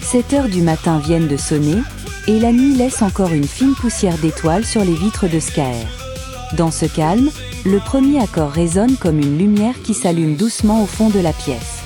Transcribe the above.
7 heures du matin viennent de sonner, et la nuit laisse encore une fine poussière d'étoiles sur les vitres de Skaer. Dans ce calme, le premier accord résonne comme une lumière qui s'allume doucement au fond de la pièce.